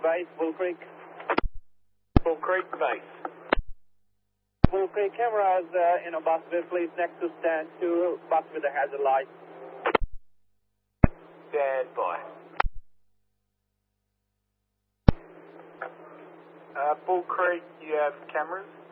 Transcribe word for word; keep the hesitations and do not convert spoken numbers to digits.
base, Bull Creek. Bull Creek base. Bull Creek cameras uh, in a bus with please next to stand two, bus with a hazard light. Stand by. Uh, Bull Creek, you have cameras?